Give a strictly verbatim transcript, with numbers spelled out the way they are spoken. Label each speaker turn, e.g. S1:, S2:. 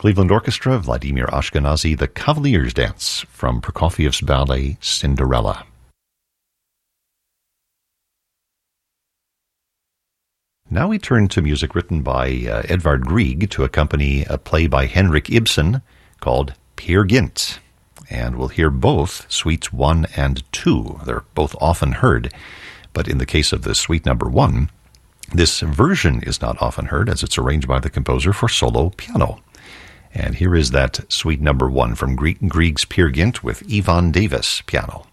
S1: Cleveland Orchestra, Vladimir Ashkenazy, The Cavalier's Dance from Prokofiev's ballet Cinderella. Now we turn to music written by uh, Edvard Grieg to accompany a play by Henrik Ibsen called Peer Gynt. And we'll hear both Suites one and two. They're both often heard, but in the case of the Suite number one, this version is not often heard as it's arranged by the composer for solo piano. And here is that Suite number one from Grieg's Peer Gynt with Ivan Davis piano.